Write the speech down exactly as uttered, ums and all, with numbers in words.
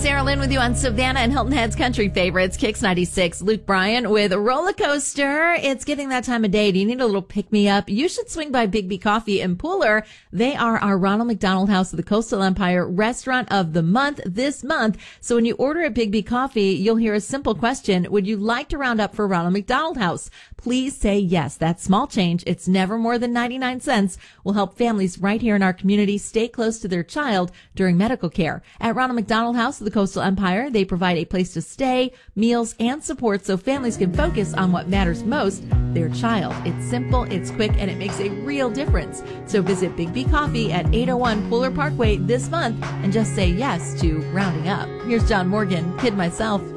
Sarah Lynn with you on Savannah and Hilton Head's Country Favorites, Kicks ninety-six. Luke Bryan with Roller Coaster. It's getting that time of day. Do you need a little pick-me-up? You should swing by Big B Coffee in Pooler. They are our Ronald McDonald House of the Coastal Empire Restaurant of the Month this month. So when you order at Big B Coffee, you'll hear a simple question. Would you like to round up for Ronald McDonald House? Please say yes. That's small change. It's never more than ninety-nine cents. Will help families right here in our community stay close to their child during medical care. At Ronald McDonald House of the Coastal Empire, they provide a place to stay, meals, and support so families can focus on what matters most, their child. It's simple, it's quick, and it makes a real difference. So visit Big B Coffee at eight oh one Pooler Parkway this month and just say yes to rounding up. Here's John Morgan, Kid Myself.